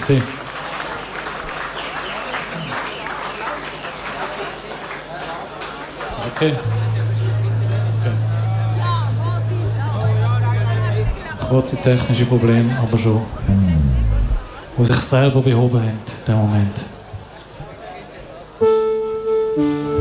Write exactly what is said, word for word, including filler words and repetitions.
Merci. Okay. Okay. Kurze technische Probleme, aber schon. Die sich selber behoben haben, in dem Moment.